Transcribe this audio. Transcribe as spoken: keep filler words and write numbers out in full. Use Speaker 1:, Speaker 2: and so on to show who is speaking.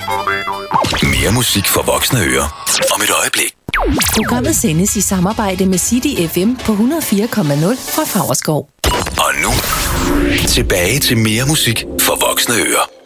Speaker 1: Mere musik for voksne ører om et øjeblik.
Speaker 2: Programmet sendes i samarbejde med City F M på hundrede og fire komma nul fra Favrskov.
Speaker 1: Og nu, tilbage til mere musik for voksne ører.